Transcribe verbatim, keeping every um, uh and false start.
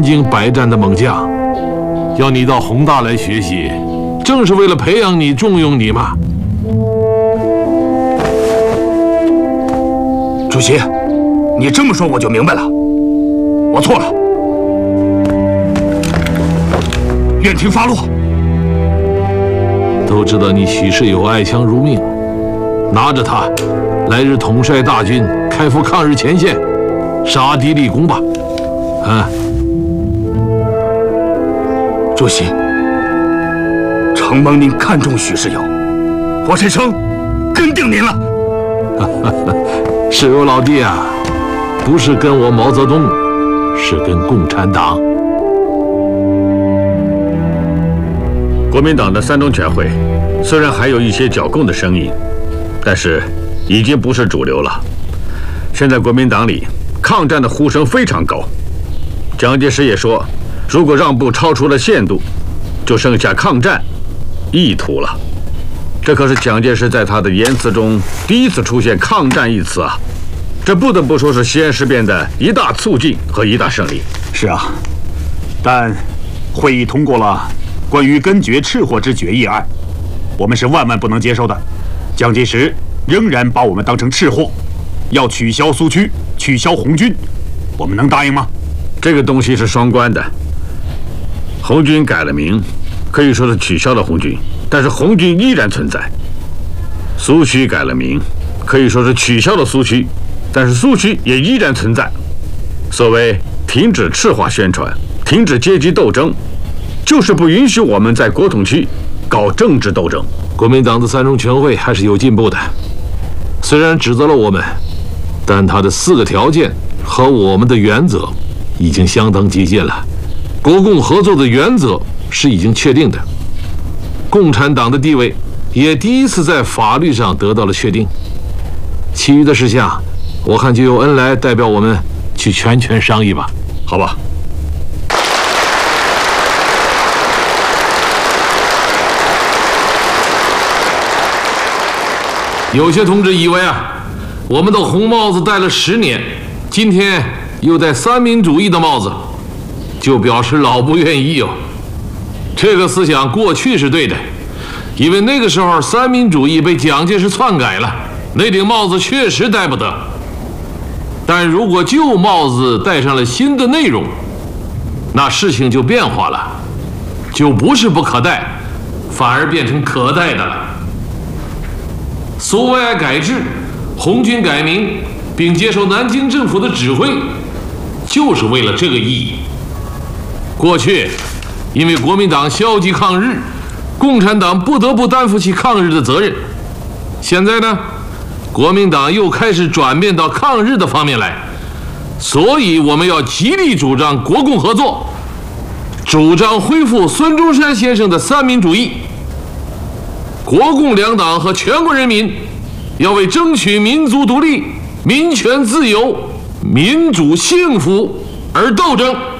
经百战的猛将，要你到宏大来学习，正是为了培养你、重用你嘛。 主席，你这么说我就明白了，我错了。愿听发落。 都知道你许世友爱枪如命，拿着它，来日统帅大军，开赴抗日前线，杀敌立功吧。啊！ 主席，承蒙您看重许世友，我这生跟定您了。 世友老弟啊，不是跟我毛泽东，是跟共产党。 国民党的三中全会虽然还有一些剿共的声音，但是已经不是主流了。现在国民党里抗战的呼声非常高。蒋介石也说，如果让步超出了限度，就剩下抗战意图了。这可是蒋介石在他的言辞中第一次出现抗战一词啊！这不得不说是西安事变的一大促进和一大胜利。 是啊，但会议通过了关于根绝赤货之决议案，我们是万万不能接受的。蒋介石仍然把我们当成赤货，要取消苏区，取消红军，我们能答应吗？ 这个东西是双关的。红军改了名，可以说是取消了红军，但是红军依然存在。苏区改了名，可以说是取消了苏区，但是苏区也依然存在。所谓停止赤化宣传，停止阶级斗争，就是不允许我们在国统区搞政治斗争。 国民党的三中全会还是有进步的，虽然指责了我们，但他的四个条件和我们的原则已经相当接近了。国共合作的原则是已经确定的，共产党的地位也第一次在法律上得到了确定。其余的事项，我看就由恩来代表我们去全权商议吧。 好吧。 有些同志以为啊，我们的红帽子戴了十年，今天又戴三民主义的帽子，就表示老不愿意哦。这个思想过去是对的，因为那个时候三民主义被蒋介石篡改了，那顶帽子确实戴不得。但如果旧帽子戴上了新的内容，那事情就变化了，就不是不可戴，反而变成可戴的了。苏维埃改制，红军改名，并接受南京政府的指挥，就是为了这个意义。过去，因为国民党消极抗日，共产党不得不担负起抗日的责任。现在呢，国民党又开始转变到抗日的方面来，所以我们要极力主张国共合作，主张恢复孙中山先生的三民主义。国共两党和全国人民要为争取民族独立、民权自由、民主幸福而斗争。